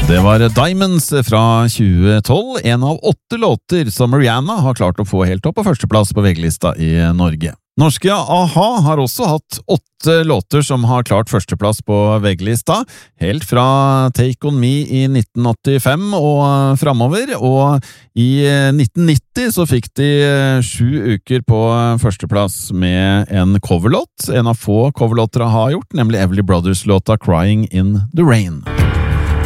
Det var Diamonds fra 2012, en av 8 låter som Rihanna har klart å få helt opp på førsteplass på VG-lista i Norge. Norske A-ha har også hatt 8 låter som har klart førsteplass på VG-lista, helt fra Take On Me i 1985 og fremover, og i 1990 så fikk de 7 uker på førsteplass med en coverlåt, en av få coverlåter A-ha har gjort, nemlig Everly Brothers-låta Crying in the Rain.